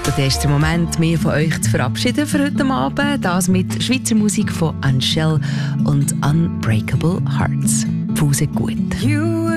Und das ist der Moment, mich von euch zu verabschieden für heute Abend. Das mit Schweizer Musik von Angèle und Unbreakable Hearts. Pause gut.